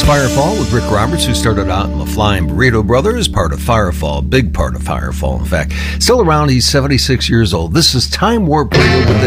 Firefall with Rick Roberts, who started out in the Flying Burrito Brothers, part of Firefall, big part of Firefall, in fact. Still around, he's 76 years old. This is Time Warp Radio with the